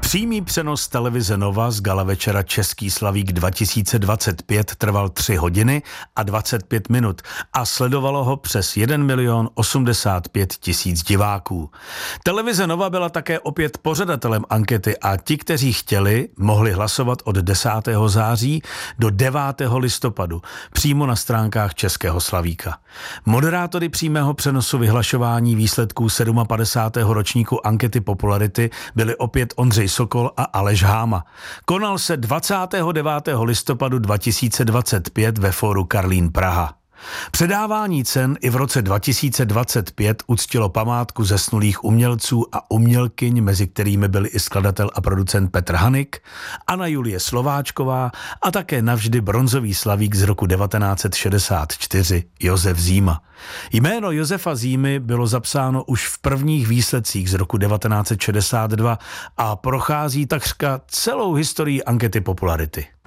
Přímý přenos televize Nova z gala večera Český Slavík 2025 trval 3 hodiny a 25 minut a sledovalo ho přes 1 085 000 diváků. Televize Nova byla také opět pořadatelem ankety a ti, kteří chtěli, mohli hlasovat od 10. září do 9. listopadu přímo na stránkách Českého Slavíka. Moderátory přímého přenosu vyhlašování výsledků 57. ročníku ankety popularity byli opět Ondřej Sokol a Aleš Háma. Konal se 29. listopadu 2025 ve fóru Karlín Praha. Předávání cen i v roce 2025 uctilo památku zesnulých umělců a umělkyň, mezi kterými byli i skladatel a producent Petr Hanik, Anna Julie Slováčková a také navždy bronzový slavík z roku 1964 Josef Zíma. Jméno Josefa Zímy bylo zapsáno už v prvních výsledcích z roku 1962 a prochází takřka celou historii ankety popularity.